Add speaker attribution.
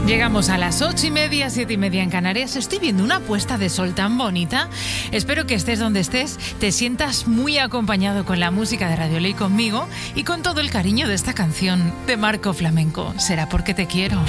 Speaker 1: Llegamos a las 8:30, 7:30 en Canarias. Estoy viendo una puesta de sol tan bonita. Espero que estés donde estés, te sientas muy acompañado con la música de Radio Ley conmigo y con todo el cariño de esta canción de Marco Flamenco. Será porque te quiero.